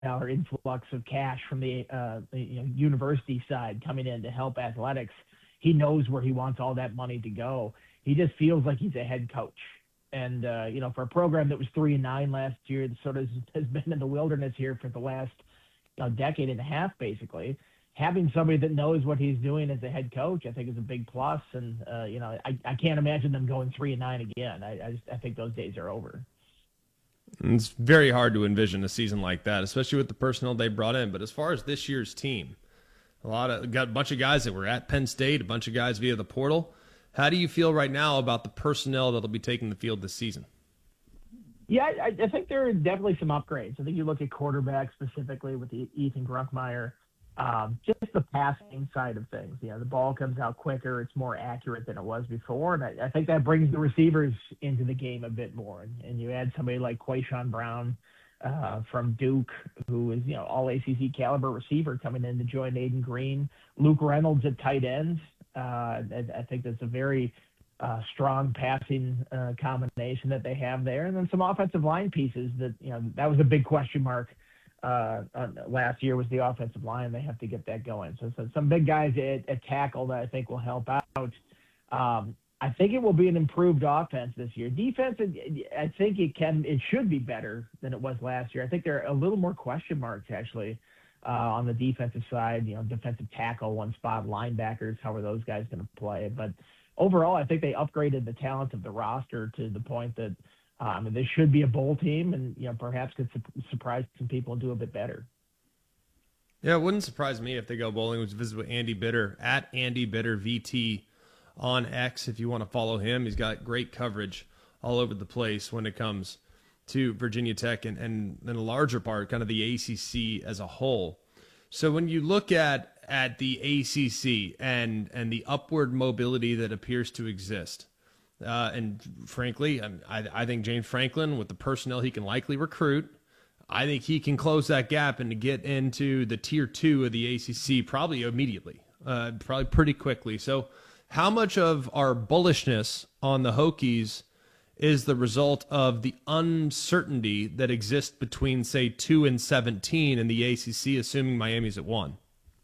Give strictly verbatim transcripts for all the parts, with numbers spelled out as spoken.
dollar influx of cash from the, uh, the you know, university side coming in to help athletics. He knows where he wants all that money to go. He just feels like he's a head coach. And, uh, you know, for a program that was three and nine last year, that sort of has been in the wilderness here for the last you know, decade and a half, basically, having somebody that knows what he's doing as a head coach, I think is a big plus. And, uh, you know, I, I can't imagine them going three and nine again. I, I, just, I think those days are over. It's very hard to envision a season like that, especially with the personnel they brought in. But as far as this year's team, a lot of got a bunch of guys that were at Penn State, a bunch of guys via the portal. How do you feel right now about the personnel that'll be taking the field this season? Yeah, I, I think there are definitely some upgrades. I think you look at quarterback specifically with the Ethan Grunkmeyer, um, just the passing side of things. You know, the ball comes out quicker. It's more accurate than it was before. And I, I think that brings the receivers into the game a bit more. And, and you add somebody like Quayshawn Brown uh, from Duke, who is, you know, all A C C caliber receiver coming in to join Aiden Green. Luke Reynolds at tight ends. Uh, I, I think that's a very uh, strong passing uh, combination that they have there. And then some offensive line pieces that, you know, that was a big question mark uh, uh, last year was the offensive line. They have to get that going. So, so some big guys at, at tackle that I think will help out. Um, I think it will be an improved offense this year. Defense, I think it can, it should be better than it was last year. I think there are a little more question marks actually uh, on the defensive side. You know, defensive tackle, one spot, linebackers. How are those guys going to play? But overall, I think they upgraded the talent of the roster to the point that um, this should be a bowl team, and you know, perhaps could su- surprise some people and do a bit better. Yeah, it wouldn't surprise me if they go bowling. Which visit with Andy Bitter at Andy Bitter V T on X if you want to follow him. He's got great coverage all over the place when it comes to Virginia Tech and, and in a larger part, kind of the A C C as a whole. So when you look at at the A C C and and the upward mobility that appears to exist, uh, and frankly, I, I think James Franklin, with the personnel he can likely recruit, I think he can close that gap and to get into the tier two of the A C C probably immediately, uh, probably pretty quickly. So how much of our bullishness on the Hokies is the result of the uncertainty that exists between, say, two and seventeen in the A C C, assuming Miami's at one?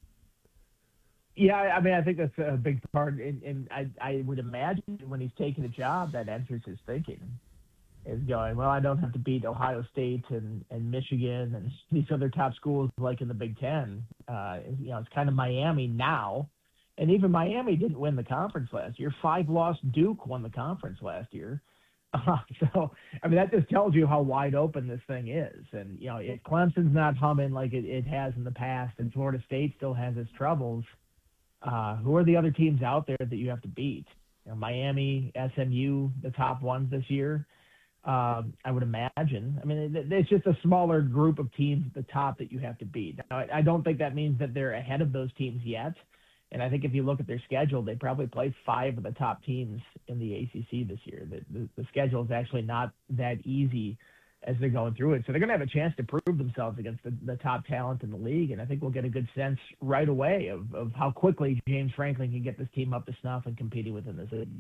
Yeah, I mean, I think that's a big part. And, and I, I would imagine when he's taking a job, that enters his thinking. Is going, well, I don't have to beat Ohio State and, and Michigan and these other top schools like in the Big Ten. Uh, you know, it's kind of Miami now. And even Miami didn't win the conference last year. Five-loss Duke won the conference last year. Uh, so, I mean, that just tells you how wide open this thing is. And, you know, if Clemson's not humming like it, it has in the past and Florida State still has its troubles, uh, who are the other teams out there that you have to beat? You know, Miami, S M U, the top ones this year. Um, I would imagine. I mean, it, it's just a smaller group of teams at the top that you have to beat. Now, I, I don't think that means that they're ahead of those teams yet. And I think if you look at their schedule, they probably play five of the top teams in the A C C this year. The, the, the schedule is actually not that easy as they're going through it. So they're going to have a chance to prove themselves against the, the top talent in the league. And I think we'll get a good sense right away of, of how quickly James Franklin can get this team up to snuff and competing within this league.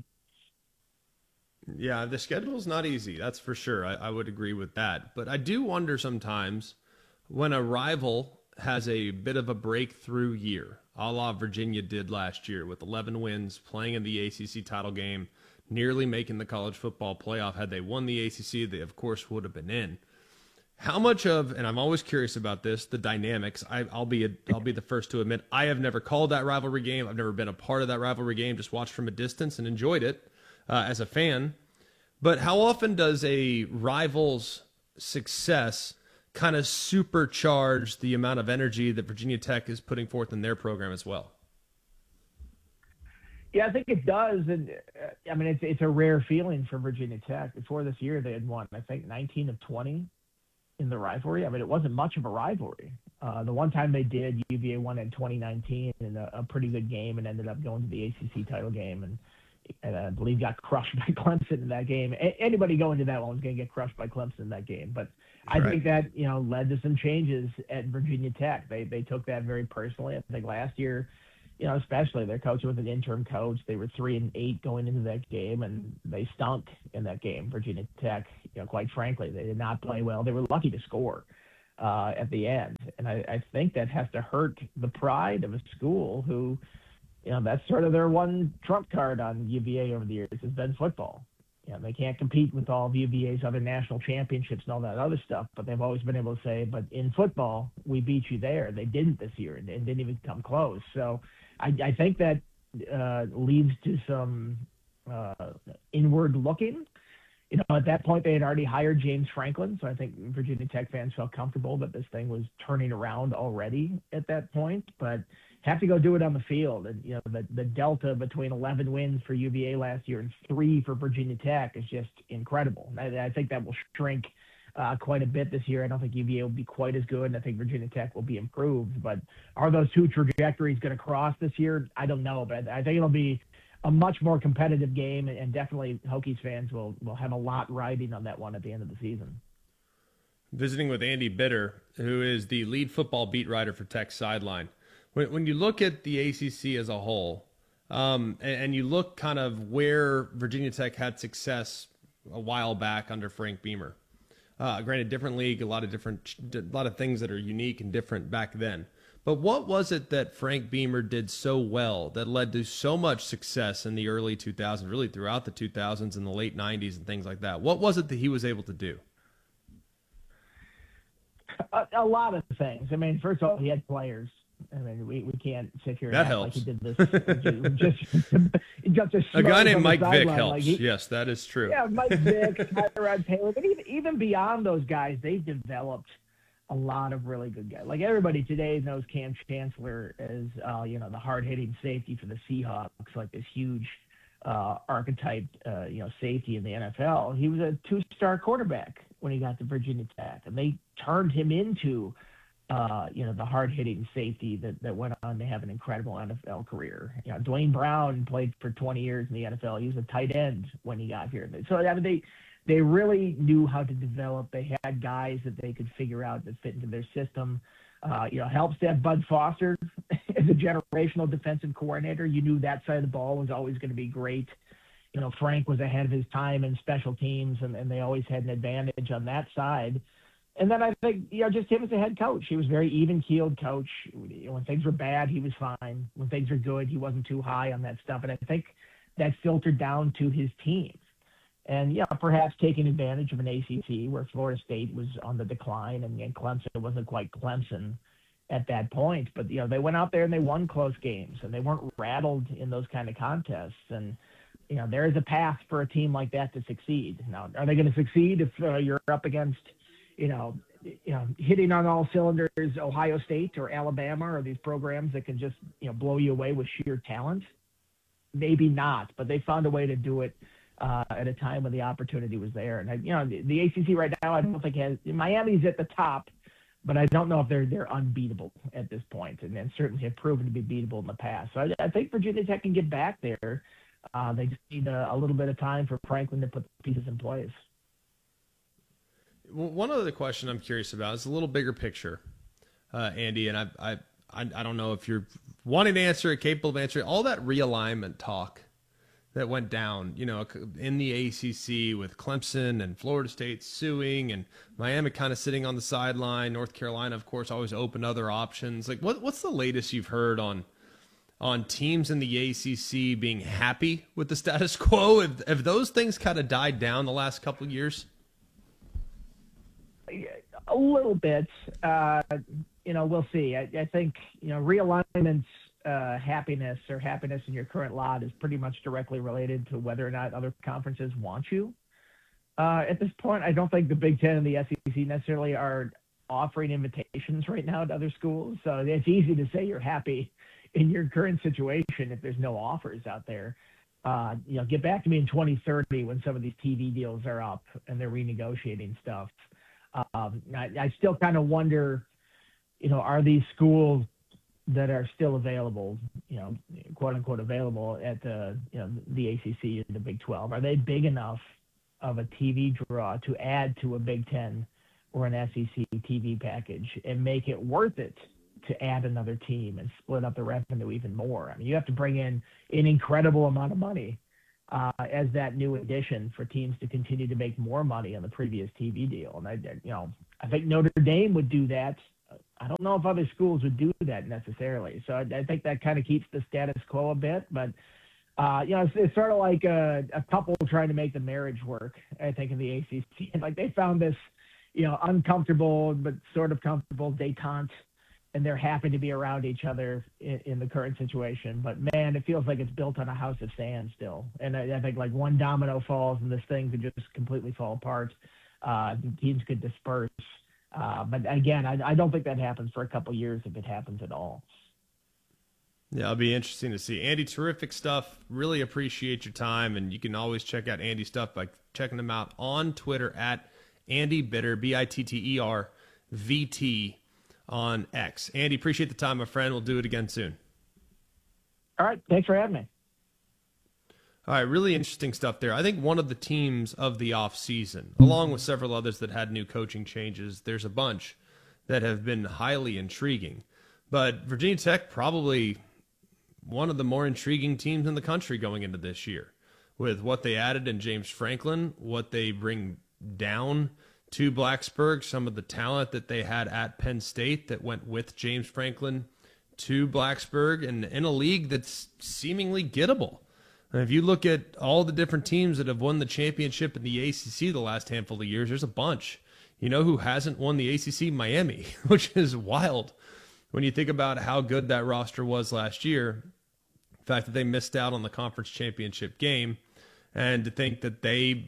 Yeah, the schedule's not easy, that's for sure. I, I would agree with that. But I do wonder sometimes when a rival has a bit of a breakthrough year, a la Virginia did last year with eleven wins, playing in the A C C title game, nearly making the college football playoff. Had they won the A C C, they, of course, would have been in. How much of, and I'm always curious about this, the dynamics, I, I'll be a, I'll be the first to admit, I have never called that rivalry game. I've never been a part of that rivalry game, just watched from a distance and enjoyed it. Uh, as a fan, but how often does a rival's success kind of supercharge the amount of energy that Virginia Tech is putting forth in their program as well? Yeah, I think it does. And uh, I mean, it's it's a rare feeling for Virginia Tech. Before this year, they had won, I think, nineteen of twenty in the rivalry. I mean, it wasn't much of a rivalry. Uh, the one time they did, U V A won in twenty nineteen in a, a pretty good game and ended up going to the A C C title game. And And I believe got crushed by Clemson in that game. A- anybody going to that one was going to get crushed by Clemson in that game. But I right. think that, you know, led to some changes at Virginia Tech. They they took that very personally. I think last year, you know, especially their coach was an interim coach. They were three and eight going into that game, and they stunk in that game. Virginia Tech, you know, quite frankly, they did not play well. They were lucky to score. uh, at the end. And I, I think that has to hurt the pride of a school who, you know, that's sort of their one trump card on U V A over the years has been football. You know, they can't compete with all of U V A's other national championships and all that other stuff, but they've always been able to say, but in football, we beat you there. They didn't this year and, and didn't even come close. So I, I think that uh, leads to some uh, inward looking. You know, at that point, they had already hired James Franklin, so I think Virginia Tech fans felt comfortable that this thing was turning around already at that point. But have to go do it on the field, and you know, the the delta between eleven wins for U V A last year and three for Virginia Tech is just incredible. I, I think that will shrink uh, quite a bit this year. I don't think U V A will be quite as good, and I think Virginia Tech will be improved. But are those two trajectories going to cross this year? I don't know, but I think it'll be a much more competitive game, and definitely Hokies fans will, will have a lot riding on that one at the end of the season. Visiting with Andy Bitter, who is the lead football beat writer for Tech Sideline. When, when you look at the A C C as a whole, um, and, and you look kind of where Virginia Tech had success a while back under Frank Beamer, uh, granted, different league, a lot of different, a lot of things that are unique and different back then. But what was it that Frank Beamer did so well that led to so much success in the early two thousands, really throughout the two thousands and the late nineties and things like that? What was it that he was able to do? A, a lot of things. I mean, first of all, he had players. I mean, we, we can't sit here and that act helps. like he did this. just, just, just a guy named Mike Vick helps. Like he, yes, that is true. Yeah, Mike Vick, Tyrod Taylor. But even, even beyond those guys, they've developed a lot of really good guys. Like everybody today knows Cam Chancellor as, uh, you know, the hard-hitting safety for the Seahawks, like this huge uh, archetype, uh, you know, safety in the N F L. He was a two-star quarterback when he got to Virginia Tech, and they turned him into, uh, you know, the hard-hitting safety that, that went on to have an incredible N F L career. You know, Dwayne Brown played for twenty years in the N F L. He was a tight end when he got here. So, I mean, they – They really knew how to develop. They had guys that they could figure out that fit into their system. Uh, you know, helps to have Bud Foster as a generational defensive coordinator. You knew that side of the ball was always going to be great. You know, Frank was ahead of his time in special teams, and, and they always had an advantage on that side. And then I think, you know, just him as a head coach. He was a very even-keeled coach. When things were bad, he was fine. When things were good, he wasn't too high on that stuff. And I think that filtered down to his team. And, yeah, perhaps taking advantage of an A C C where Florida State was on the decline and, and Clemson wasn't quite Clemson at that point. But, you know, they went out there and they won close games, and they weren't rattled in those kind of contests. And, you know, there is a path for a team like that to succeed. Now, are they going to succeed if uh, you're up against, you know, you know, hitting on all cylinders, Ohio State or Alabama, or these programs that can just, you know, blow you away with sheer talent? Maybe not, but they found a way to do it Uh, at a time when the opportunity was there. And, I, you know, the, the A C C right now, I don't think has – Miami's at the top, but I don't know if they're they're unbeatable at this point, and, and certainly have proven to be beatable in the past. So I, I think Virginia Tech can get back there. Uh, they just need a, a little bit of time for Franklin to put the pieces in place. Well, one other question I'm curious about is a little bigger picture, uh, Andy, and I, I, I, I don't know if you're wanting to answer it, capable of answering all that realignment talk that went down, you know, in the A C C with Clemson and Florida State suing and Miami kind of sitting on the sideline. North Carolina, of course, always open other options. Like, what what's the latest you've heard on on teams in the A C C being happy with the status quo? Have, have those things kind of died down the last couple of years? A little bit. Uh, you know, we'll see. I, I think, you know, realignments, Uh, happiness or happiness in your current lot is pretty much directly related to whether or not other conferences want you. Uh, at this point, I don't think the Big Ten and the S E C necessarily are offering invitations right now to other schools. So it's easy to say you're happy in your current situation if there's no offers out there. Uh, you know, get back to me in twenty thirty when some of these T V deals are up and they're renegotiating stuff. Um, I, I still kind of wonder, you know, are these schools that are still available, you know, quote unquote available at the, you know, the A C C and the Big twelve? Are they big enough of a T V draw to add to a Big Ten or an S E C T V package and make it worth it to add another team and split up the revenue even more? I mean, you have to bring in an incredible amount of money uh, as that new addition for teams to continue to make more money on the previous T V deal. And I, you know, I think Notre Dame would do that. I don't know if other schools would do that necessarily. So I, I think that kind of keeps the status quo a bit. But, uh, you know, it's, it's sort of like a, a couple trying to make the marriage work, I think, in the A C C. Like they found this, you know, uncomfortable but sort of comfortable détente, and they're happy to be around each other in, in the current situation. But, man, it feels like it's built on a house of sand still. And I, I think, like, one domino falls and this thing could just completely fall apart. Uh, teams could disperse. Uh, but, again, I, I don't think that happens for a couple years if it happens at all. Yeah, it'll be interesting to see. Andy, terrific stuff. Really appreciate your time. And you can always check out Andy's stuff by checking him out on Twitter at Andy Bitter, B I T T E R V T on X. Andy, appreciate the time, my friend. We'll do it again soon. All right. Thanks for having me. All right, really interesting stuff there. I think one of the teams of the offseason, along with several others that had new coaching changes, there's a bunch that have been highly intriguing. But Virginia Tech probably one of the more intriguing teams in the country going into this year with what they added in James Franklin, what they bring down to Blacksburg, some of the talent that they had at Penn State that went with James Franklin to Blacksburg, and in a league that's seemingly gettable. And if you look at all the different teams that have won the championship in the A C C the last handful of years, there's a bunch. You know who hasn't won the A C C? Miami, which is wild when you think about how good that roster was last year. The fact that they missed out on the conference championship game, and to think that they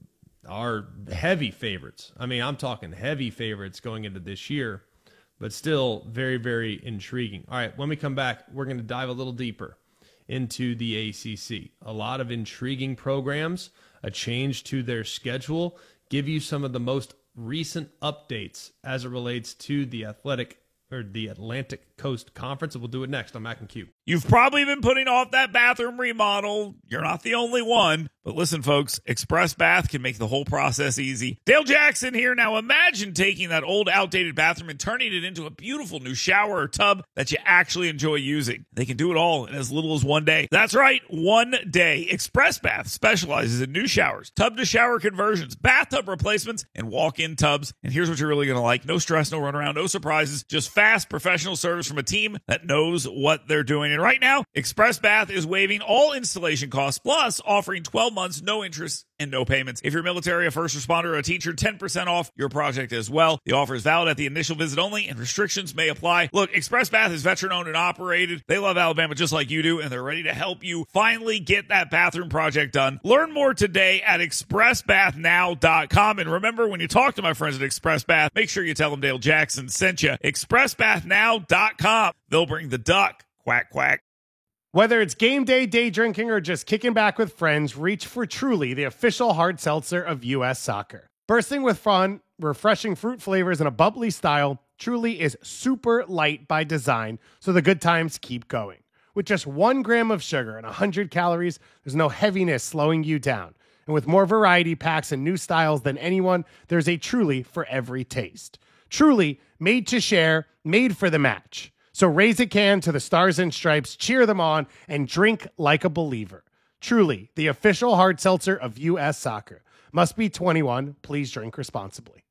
are heavy favorites. I mean, I'm talking heavy favorites going into this year, but still very, very intriguing. All right, when we come back, we're going to dive a little deeper into the A C C. A lot of intriguing programs, a change to their schedule, give you some of the most recent updates as it relates to the athletic or the Atlantic Coast Conference, and we'll do it next on Mac and Q. You've probably been putting off that bathroom remodel. You're not the only one. But listen, folks, Express Bath can make the whole process easy. Dale Jackson here. Now imagine taking that old, outdated bathroom and turning it into a beautiful new shower or tub that you actually enjoy using. They can do it all in as little as one day. That's right, one day. Express Bath specializes in new showers, tub-to-shower conversions, bathtub replacements, and walk-in tubs. And here's what you're really going to like. No stress, no runaround, no surprises, just fast, professional service from a team that knows what they're doing. And right now, Express Bath is waiving all installation costs, plus offering twelve months, no interest, and no payments. If you're military, a first responder, or a teacher, ten percent off your project as well. The offer is valid at the initial visit only, and restrictions may apply. Look, Express Bath is veteran-owned and operated. They love Alabama just like you do, and they're ready to help you finally get that bathroom project done. Learn more today at express bath now dot com. And remember, when you talk to my friends at Express Bath, make sure you tell them Dale Jackson sent you. express bath now dot com. They'll bring the duck. Quack, quack. Whether it's game day, day drinking, or just kicking back with friends, reach for Truly, the official hard seltzer of U S Soccer. Bursting with fun, refreshing fruit flavors, and a bubbly style, Truly is super light by design, so the good times keep going. With just one gram of sugar and one hundred calories, there's no heaviness slowing you down. And with more variety packs and new styles than anyone, there's a Truly for every taste. Truly, made to share, made for the match. So raise a can to the Stars and Stripes, cheer them on, and drink like a believer. Truly, the official hard seltzer of U S Soccer. Must be twenty-one. Please drink responsibly.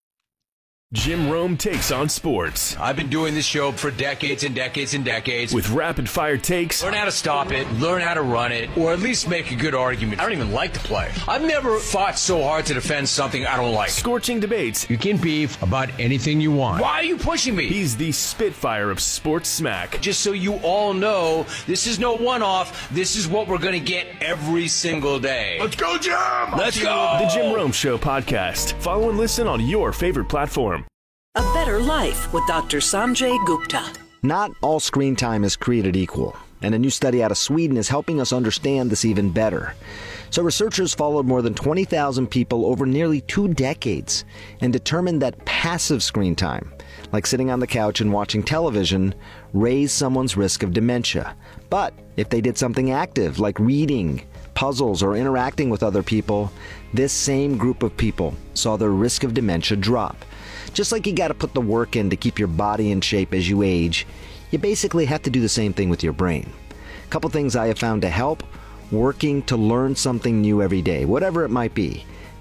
Jim Rome takes on sports. I've been doing this show for decades and decades and decades. With rapid-fire takes. Learn how to stop it, learn how to run it, or at least make a good argument. I don't even like to play. I've never fought so hard to defend something I don't like. Scorching debates. You can beef about anything you want. Why are you pushing me? He's the Spitfire of sports smack. Just so you all know, this is no one-off. This is what we're going to get every single day. Let's go, Jim! Let's go! The Jim Rome Show podcast. Follow and listen on your favorite platform. A better life with Doctor Sanjay Gupta. Not all screen time is created equal, and a new study out of Sweden is helping us understand this even better. So researchers followed more than twenty thousand people over nearly two decades and determined that passive screen time, like sitting on the couch and watching television, raised someone's risk of dementia. But if they did something active, like reading, puzzles, or interacting with other people, this same group of people saw their risk of dementia drop. Just like you got to put the work in to keep your body in shape as you age, you basically have to do the same thing with your brain. A couple things I have found to help: working to learn something new every day, whatever it might be.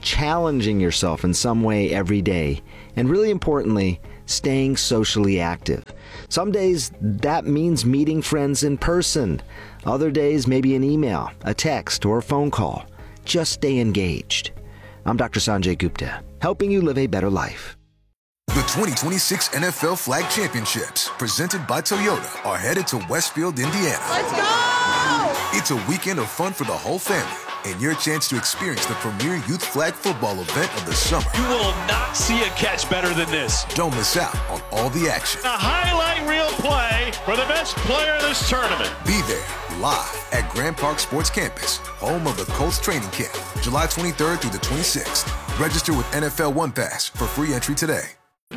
challenging yourself in some way every day, and really importantly, staying socially active. Some days that means meeting friends in person. Other days, maybe an email, a text, or a phone call. Just stay engaged. I'm Doctor Sanjay Gupta, helping you live a better life. The twenty twenty-six N F L Flag Championships, presented by Toyota, are headed to Westfield, Indiana. Let's go! It's a weekend of fun for the whole family, and your chance to experience the premier youth flag football event of the summer. You will not see a catch better than this. Don't miss out on all the action. A highlight reel play for the best player of this tournament. Be there, live at Grand Park Sports Campus, home of the Colts training camp, July twenty-third through the twenty-sixth. Register with N F L One Pass for free entry today.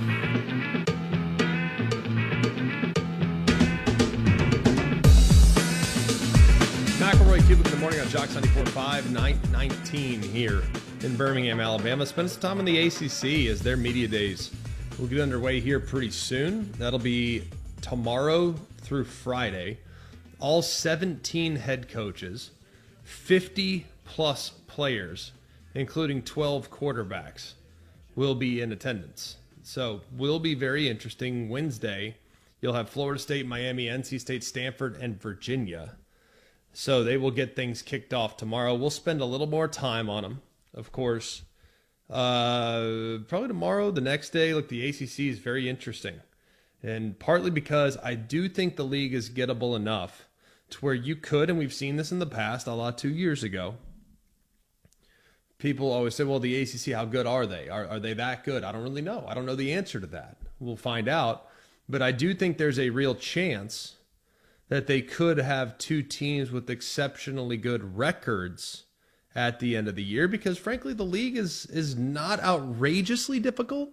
McElroy, Cubic in the morning on Jocks ninety-four point five, nine nineteen here in Birmingham, Alabama. Spend some time on the A C C as their media days will get underway here pretty soon. That'll be tomorrow through Friday. All seventeen head coaches, fifty plus players, including twelve quarterbacks, will be in attendance. So will be very interesting. Wednesday, you'll have Florida State, Miami, N C State, Stanford, and Virginia. So they will get things kicked off tomorrow. We'll spend a little more time on them, of course. Uh, probably tomorrow, the next day. Look, the A C C is very interesting. And partly because I do think the league is gettable enough to where you could, and we've seen this in the past, a lot two years ago. People always say, well, the A C C, how good are they? Are, are they that good? I don't really know. I don't know the answer to that. We'll find out. But I do think there's a real chance that they could have two teams with exceptionally good records at the end of the year because, frankly, the league is is not outrageously difficult.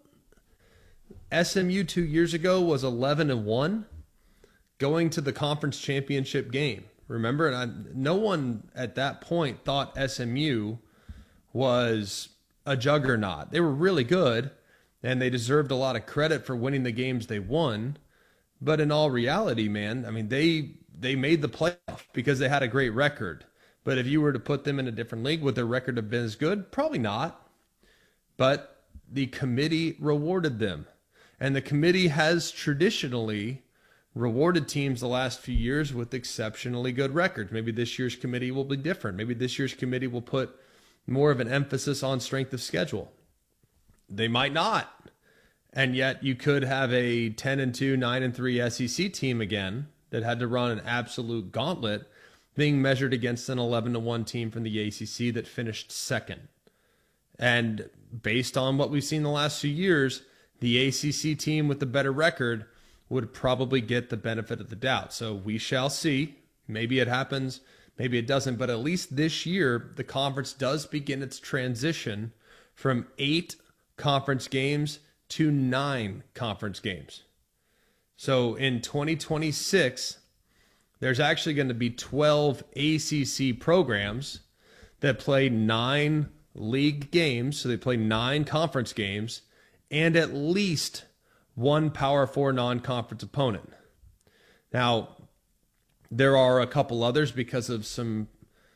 S M U two years ago was eleven and one going to the conference championship game. Remember, and I, no one at that point thought S M U was a juggernaut. They were really good, and they deserved a lot of credit for winning the games they won. But in all reality, man, I mean, they they made the playoff because they had a great record. But if you were to put them in a different league, would their record have been as good? Probably not. But the committee rewarded them. And the committee has traditionally rewarded teams the last few years with exceptionally good records. Maybe this year's committee will be different. Maybe this year's committee will put more of an emphasis on strength of schedule. They might not. And yet you could have a ten and two, nine and three S E C team again that had to run an absolute gauntlet being measured against an eleven to one team from the A C C that finished second. And based on what we've seen the last few years, the A C C team with the better record would probably get the benefit of the doubt. So we shall see. Maybe it happens, maybe it doesn't. But at least this year, the conference does begin its transition from eight conference games to nine conference games. So in twenty twenty-six, there's actually going to be twelve A C C programs that play nine league games. So they play nine conference games and at least one Power Four non-conference opponent. Now, there are a couple others because of some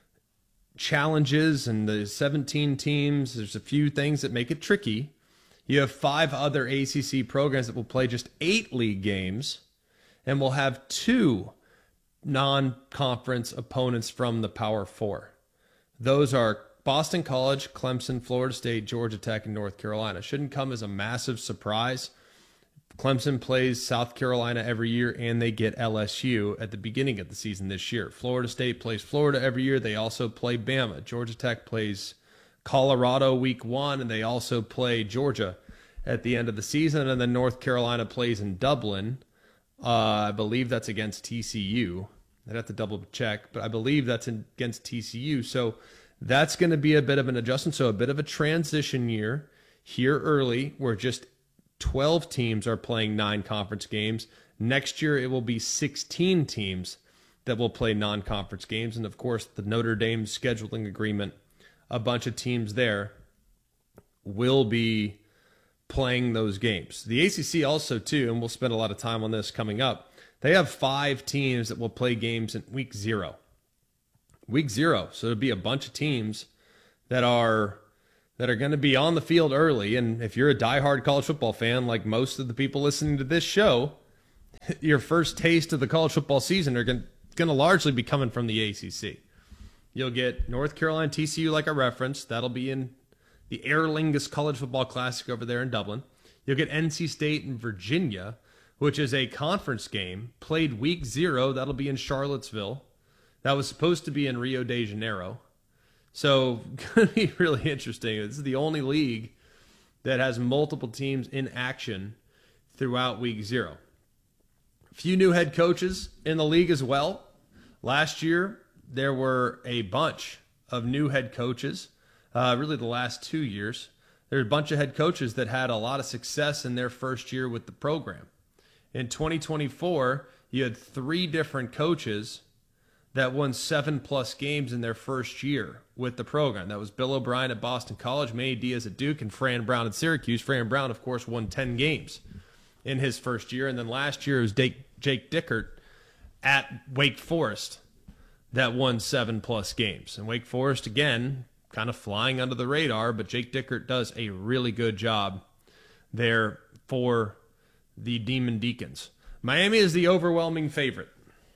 challenges and the seventeen teams. There's a few things that make it tricky. You have five other A C C programs that will play just eight league games and will have two non-conference opponents from the Power Four. Those are Boston College, Clemson, Florida State, Georgia Tech, and North Carolina. Shouldn't come as a massive surprise. Clemson plays South Carolina every year, and they get L S U at the beginning of the season this year. Florida State plays Florida every year. They also play Bama. Georgia Tech plays Colorado week one, and they also play Georgia at the end of the season. And then North Carolina plays in Dublin. Uh, I believe that's against T C U. I'd have to double check, but I believe that's against T C U. So that's going to be a bit of an adjustment. So a bit of a transition year here early where just twelve teams are playing nine conference games. Next year, it will be sixteen teams that will play non-conference games. And of course, the Notre Dame scheduling agreement, a bunch of teams there will be playing those games. The A C C also, too, and we'll spend a lot of time on this coming up, they have five teams that will play games in week zero. Week zero. So it'll be a bunch of teams that are that are going to be on the field early. And if you're a diehard college football fan, like most of the people listening to this show, your first taste of the college football season are going to largely be coming from the A C C. You'll get North Carolina, T C U, like I referenced. That'll be in the Aer Lingus College Football Classic over there in Dublin. You'll get N C State and Virginia, which is a conference game, played week zero. That'll be in Charlottesville. That was supposed to be in Rio de Janeiro. So, going to be really interesting. This is the only league that has multiple teams in action throughout week zero. A few new head coaches in the league as well. Last year, there were a bunch of new head coaches, uh, really the last two years. There were a bunch of head coaches that had a lot of success in their first year with the program. In twenty twenty-four, you had three different coaches that won seven-plus games in their first year with the program. That was Bill O'Brien at Boston College, Manny Diaz at Duke, and Fran Brown at Syracuse. Fran Brown, of course, won ten games in his first year. And then last year it was Jake Dickert at Wake Forest that won seven-plus games. And Wake Forest, again, kind of flying under the radar, but Jake Dickert does a really good job there for the Demon Deacons. Miami is the overwhelming favorite.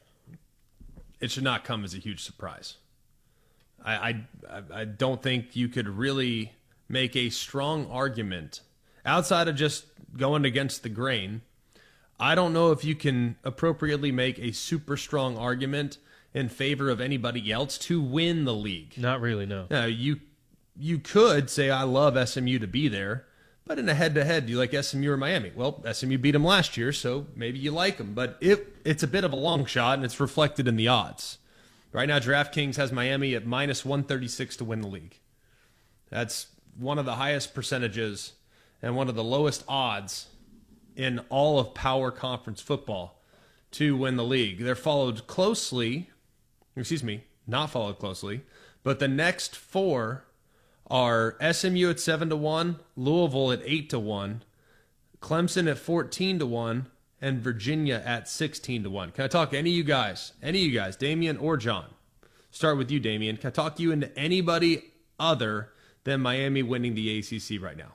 It should not come as a huge surprise. I, I, I don't think you could really make a strong argument outside of just going against the grain. I don't know if you can appropriately make a super strong argument in favor of anybody else to win the league. Not really, no. Now, you you could say, I love S M U to be there, but in a head-to-head, do you like S M U or Miami? Well, S M U beat them last year, so maybe you like them, but it it's a bit of a long shot, and it's reflected in the odds. Right now, DraftKings has Miami at minus one thirty-six to win the league. That's one of the highest percentages and one of the lowest odds in all of Power Conference football to win the league. They're followed closely, excuse me, not followed closely, but the next four are S M U at seven to one, Louisville at eight to one, Clemson at fourteen to one, and Virginia at sixteen to one. Can I talk to any of you guys? Any of you guys, Damian or John? Start with you, Damian. Can I talk you into anybody other than Miami winning the A C C right now?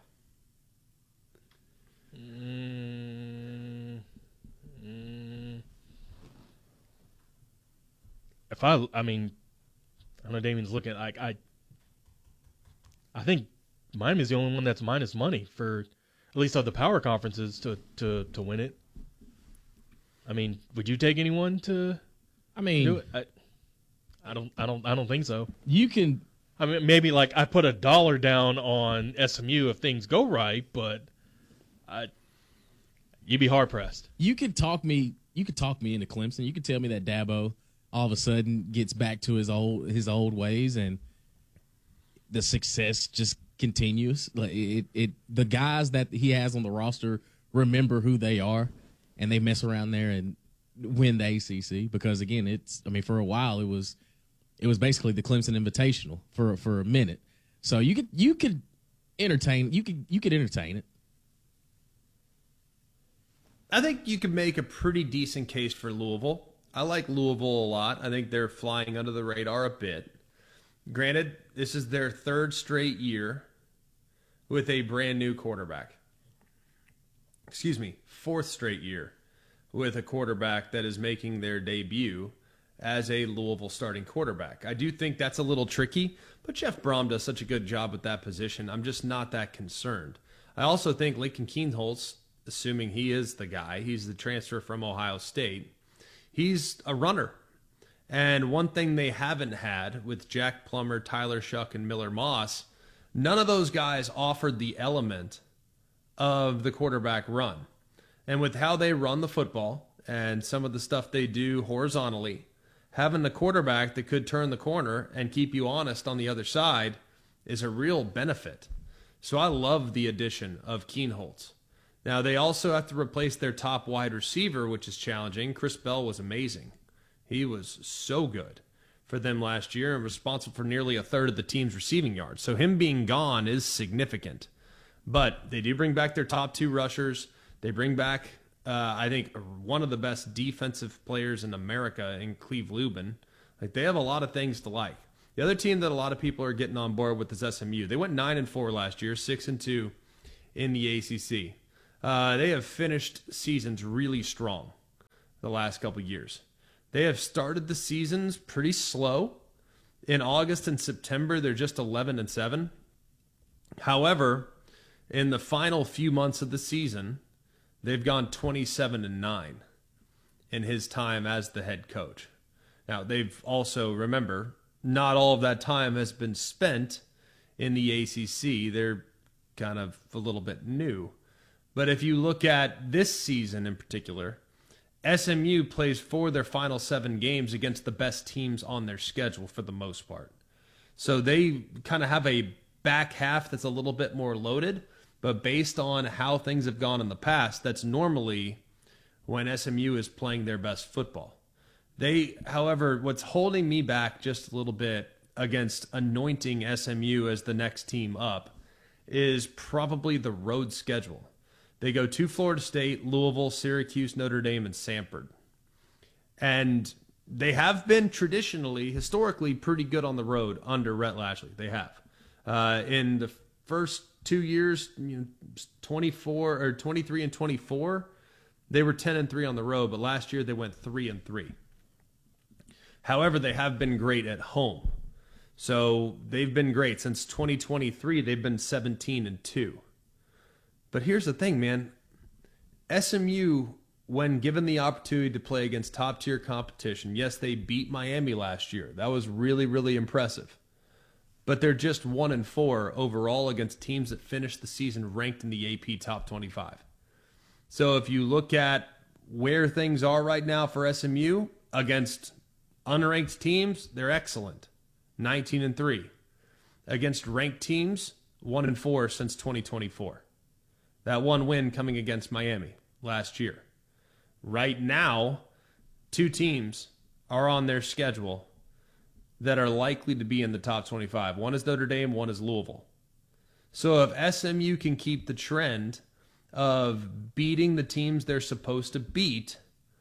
Mm, mm. If I, I mean, I know Damian's looking at, like, I, I think Miami's the only one that's minus money for, at least of the power conferences, to, to, to win it. I mean, would you take anyone to? I mean, do it? I, I don't, I don't, I don't think so. You can. I mean, maybe like I put a dollar down on S M U if things go right, but I, you'd be hard pressed. You could talk me. You could talk me into Clemson. You could tell me that Dabo all of a sudden gets back to his old his old ways, and the success just continues. Like it, it, the guys that he has on the roster remember who they are, and they mess around there and win the A C C. Because again, it's. I mean, for a while it was. It was basically the Clemson Invitational for for a minute, so you could you could entertain you could you could entertain it. I think you could make a pretty decent case for Louisville. I like Louisville a lot. I think they're flying under the radar a bit. Granted, this is their third straight year with a brand new quarterback. Excuse me, fourth straight year with a quarterback that is making their debut as a Louisville starting quarterback. I do think that's a little tricky, but Jeff Brom does such a good job with that position. I'm just not that concerned. I also think Lincoln Kienholz, assuming he is the guy, he's the transfer from Ohio State, he's a runner. And one thing they haven't had with Jack Plummer, Tyler Shuck, and Miller Moss, none of those guys offered the element of the quarterback run. And with how they run the football and some of the stuff they do horizontally, having a quarterback that could turn the corner and keep you honest on the other side is a real benefit. So I love the addition of Kienholz. Now, they also have to replace their top wide receiver, which is challenging. Chris Bell was amazing. He was so good for them last year and responsible for nearly a third of the team's receiving yards. So him being gone is significant. But they do bring back their top two rushers. They bring back, uh, I think, one of the best defensive players in America in Cleve Lubin. Like, they have a lot of things to like. The other team that a lot of people are getting on board with is S M U. They went nine and four last year, six and two in the A C C. Uh, they have finished seasons really strong the last couple of years. They have started the seasons pretty slow. In August and September, they're just eleven and seven. However, in the final few months of the season, they've gone twenty-seven and nine in his time as the head coach. Now, they've also, remember, not all of that time has been spent in the A C C. They're kind of a little bit new. But if you look at this season in particular, S M U plays for their final seven games against the best teams on their schedule for the most part. So they kind of have a back half that's a little bit more loaded, but based on how things have gone in the past, that's normally when S M U is playing their best football. They, however, what's holding me back just a little bit against anointing S M U as the next team up is probably the road schedule. They go to Florida State, Louisville, Syracuse, Notre Dame, and Samford. And they have been traditionally, historically, pretty good on the road under Rhett Lashlee. They have. Uh, in the first two years, you know, twenty-four or twenty-three and twenty-four, they were ten and three on the road, but last year they went three and three. However, they have been great at home. So they've been great. Since twenty twenty-three, they've been seventeen and two. But here's the thing, man. S M U, when given the opportunity to play against top-tier competition, yes, they beat Miami last year. That was really, really impressive. But they're just one and four overall against teams that finished the season ranked in the A P Top twenty-five. So if you look at where things are right now for S M U against unranked teams, they're excellent. nineteen and three. Against ranked teams, one and four since twenty twenty-four. That one win coming against Miami last year. Right now, two teams are on their schedule that are likely to be in the top twenty-five. One is Notre Dame, one is Louisville. So if S M U can keep the trend of beating the teams they're supposed to beat,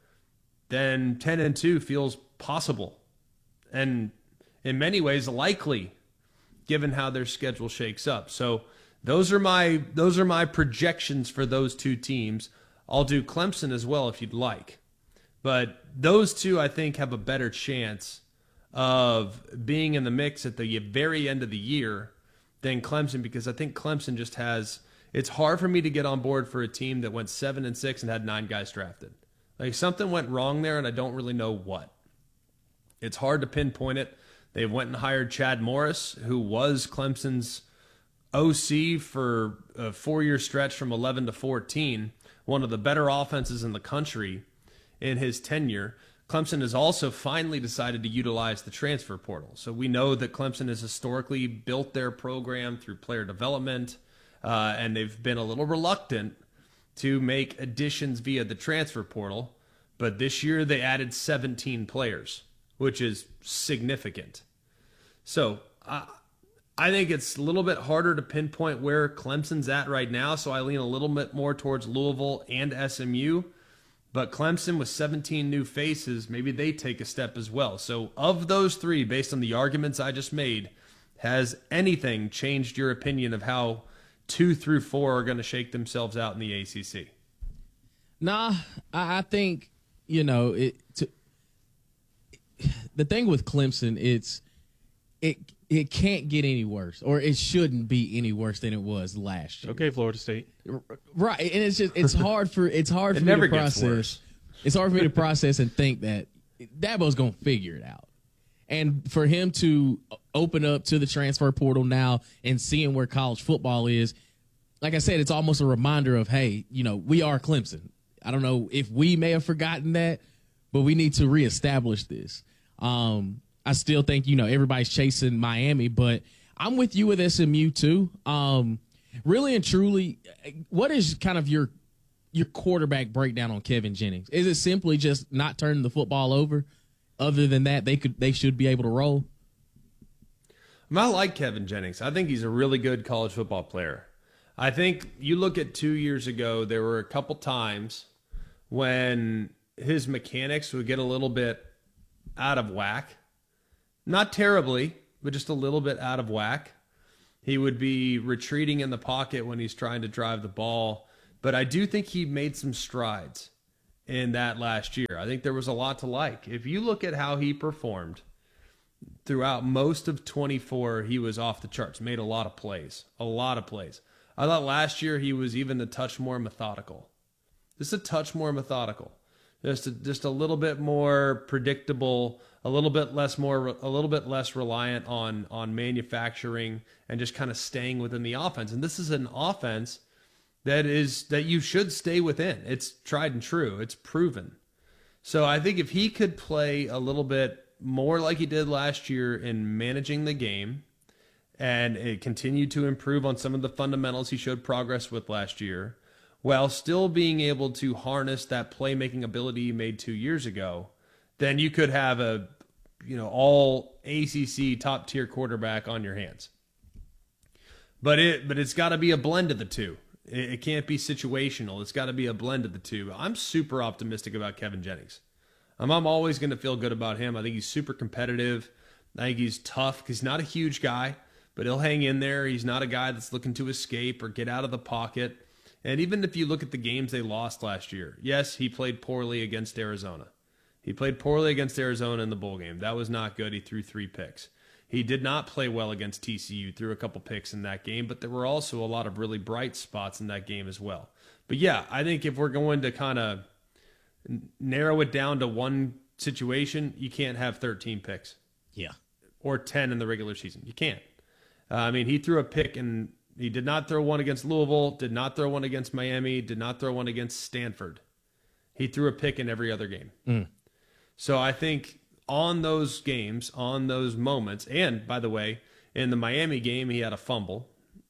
then ten and two feels possible. And in many ways likely, given how their schedule shakes up. So those are my those are my projections for those two teams. I'll do Clemson as well if you'd like. But those two, I think, have a better chance of being in the mix at the very end of the year than Clemson, because I think Clemson just has – it's hard for me to get on board for a team that went seven and six and had nine guys drafted. Like, something went wrong there, and I don't really know what. It's hard to pinpoint it. They went and hired Chad Morris, who was Clemson's O C for a four-year stretch from eleven to fourteen, one of the better offenses in the country in his tenure. Clemson has also finally decided to utilize the transfer portal. So we know that Clemson has historically built their program through player development, uh, and they've been a little reluctant to make additions via the transfer portal. But this year they added seventeen players, which is significant. So uh, I think it's a little bit harder to pinpoint where Clemson's at right now, so I lean a little bit more towards Louisville and S M U. But Clemson with seventeen new faces, maybe they take a step as well. So of those three, based on the arguments I just made, has anything changed your opinion of how two through four are going to shake themselves out in the A C C? Nah, I, I think, you know, it. To, the thing with Clemson, it's it it can't get any worse, or it shouldn't be any worse than it was last year. Okay, Florida State. Right, and it's just it's hard for it's hard it for never me to gets process. Worse. It's hard for me to process and think that Dabo's going to figure it out. And for him to open up to the transfer portal now and seeing where college football is, like I said, it's almost a reminder of, hey, you know, we are Clemson. I don't know if we may have forgotten that, but we need to reestablish this. Um, I still think, you know, everybody's chasing Miami, but I'm with you with S M U too. Um, really and truly, what is kind of your your quarterback breakdown on Kevin Jennings? Is it simply just not turning the football over? Other than that, they could they should be able to roll. I like Kevin Jennings. I think he's a really good college football player. I think you look at two years ago, there were a couple times when his mechanics would get a little bit out of whack. Not terribly, but just a little bit out of whack. He would be retreating in the pocket when he's trying to drive the ball. But I do think he made some strides in that last year. I think there was a lot to like. If you look at how he performed throughout most of twenty-four, he was off the charts, made a lot of plays, a lot of plays. I thought last year he was even a touch more methodical. Just a touch more methodical. Just a, just a little bit more predictable, a little bit less more a little bit less reliant on on manufacturing and just kind of staying within the offense. And this is an offense that is that you should stay within. It's tried and true. It's proven. So I think if he could play a little bit more like he did last year in managing the game, and it continued to improve on some of the fundamentals he showed progress with last year, while still being able to harness that playmaking ability he made two years ago, then you could have a, you know, all A C C top tier quarterback on your hands. But it, but it's got to be a blend of the two. It, it can't be situational. It's got to be a blend of the two. I'm super optimistic about Kevin Jennings. I'm, I'm always going to feel good about him. I think he's super competitive. I think he's tough because he's not a huge guy, but he'll hang in there. He's not a guy that's looking to escape or get out of the pocket. And even if you look at the games they lost last year, yes, he played poorly against Arizona. He played poorly against Arizona in the bowl game. That was not good. He threw three picks. He did not play well against T C U, threw a couple picks in that game, but there were also a lot of really bright spots in that game as well. But yeah, I think if we're going to kind of narrow it down to one situation, you can't have thirteen picks. Yeah. Or ten in the regular season. You can't. Uh, I mean, he threw a pick, and he did not throw one against Louisville, did not throw one against Miami, did not throw one against Stanford. He threw a pick in every other game. Mm. So I think on those games, on those moments, and by the way, in the Miami game, he had a fumble.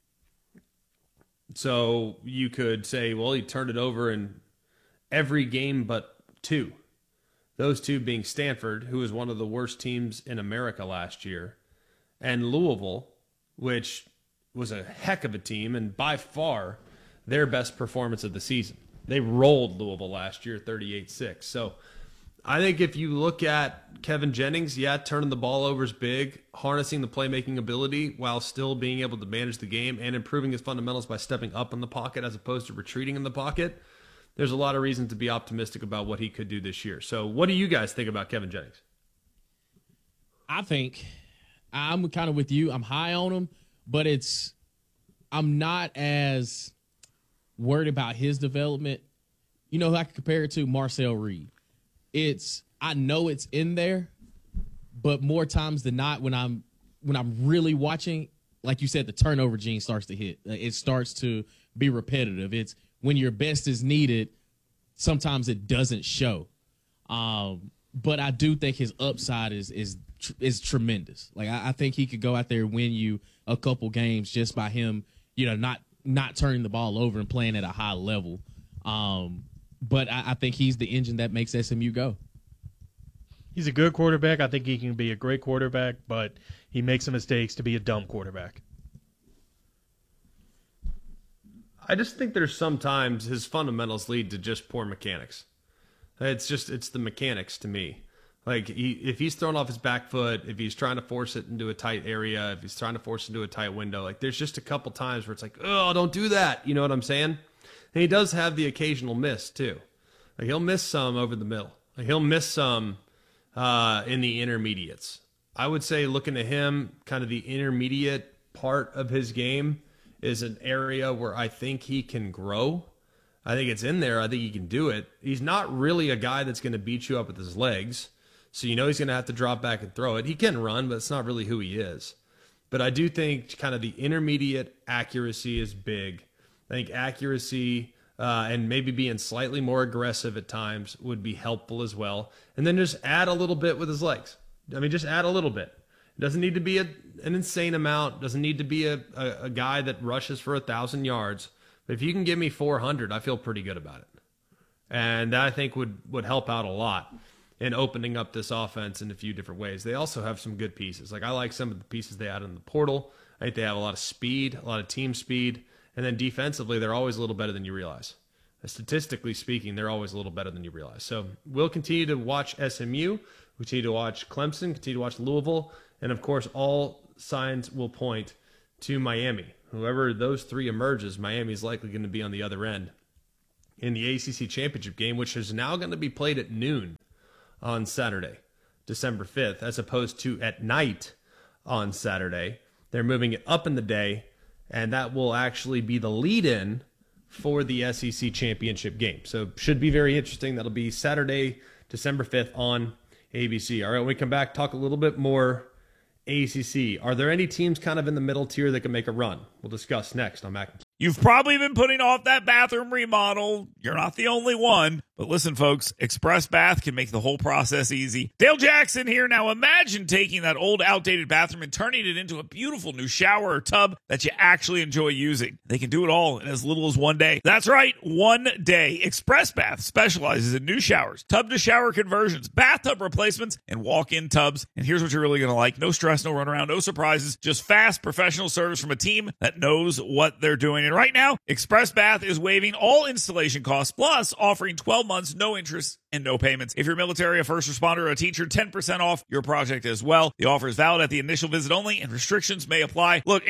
So you could say, well, he turned it over in every game but two. Those two being Stanford, who was one of the worst teams in America last year, and Louisville, which was a heck of a team and by far their best performance of the season. They rolled Louisville last year thirty-eight six. So I think if you look at Kevin Jennings, yeah, turning the ball over is big, harnessing the playmaking ability while still being able to manage the game and improving his fundamentals by stepping up in the pocket as opposed to retreating in the pocket. There's a lot of reason to be optimistic about what he could do this year. So what do you guys think about Kevin Jennings? I think I'm kind of with you. I'm high on him, but it's I'm not as worried about his development. You know who I can compare it to? Marcel Reed. It's I know it's in there, but more times than not, when I'm when I'm really watching, like you said, the turnover gene starts to hit. It starts to be repetitive. It's when your best is needed, sometimes it doesn't show. Um, but I do think his upside is is is tremendous. Like I, I think he could go out there and win you a couple games just by him, you know, not not turning the ball over and playing at a high level. Um, but I, I think he's the engine that makes S M U go. He's a good quarterback. I think he can be a great quarterback, but he makes some mistakes to be a dumb quarterback. I just think there's sometimes his fundamentals lead to just poor mechanics. It's just, it's the mechanics to me. Like, he, if he's throwing off his back foot, if he's trying to force it into a tight area, if he's trying to force it into a tight window, like, there's just a couple times where it's like, oh, don't do that. You know what I'm saying? And he does have the occasional miss, too. Like, he'll miss some over the middle. Like, he'll miss some uh, in the intermediates. I would say, looking at him, kind of the intermediate part of his game is an area where I think he can grow. I think it's in there. I think he can do it. He's not really a guy that's going to beat you up with his legs. So you know he's going to have to drop back and throw it. He can run, but it's not really who he is. But I do think kind of the intermediate accuracy is big. I think accuracy uh, and maybe being slightly more aggressive at times would be helpful as well. And then just add a little bit with his legs. I mean, just add a little bit. It doesn't need to be a, an insane amount. It doesn't need to be a, a, a guy that rushes for one thousand yards. But if you can give me four hundred, I feel pretty good about it. And that I think would, would help out a lot in opening up this offense in a few different ways. They also have some good pieces. Like, I like some of the pieces they had in the portal. I think they have a lot of speed, a lot of team speed. And then defensively, they're always a little better than you realize. statistically speaking, they're always a little better than you realize. So we'll continue to watch S M U, we'll continue to watch Clemson, continue to watch Louisville, and of course, all signs will point to Miami. Whoever those three emerges, Miami is likely going to be on the other end in the A C C championship game, which is now going to be played at noon on Saturday, December fifth, as opposed to at night on Saturday. They're moving it up in the day, and that will actually be the lead-in for the S E C championship game. So should be very interesting. That'll be Saturday, December fifth on A B C. All right, when we come back, talk a little bit more A C C. Are there any teams kind of in the middle tier that can make a run? We'll discuss next on Mac. You've probably been putting off that bathroom remodel. You're not the only one. But listen, folks, Express Bath can make the whole process easy. Dale Jackson here. Now imagine taking that old outdated bathroom and turning it into a beautiful new shower or tub that you actually enjoy using. They can do it all in as little as one day. That's right, one day. Express Bath specializes in new showers, tub-to-shower conversions, bathtub replacements, and walk-in tubs. And here's what you're really going to like. No stress, no runaround, no surprises. Just fast, professional service from a team that knows what they're doing. And right now, Express Bath is waiving all installation costs, plus offering twelve months, no interest, and no payments. If you're military, a first responder, or a teacher, ten percent off your project as well. The offer is valid at the initial visit only, and restrictions may apply. Look,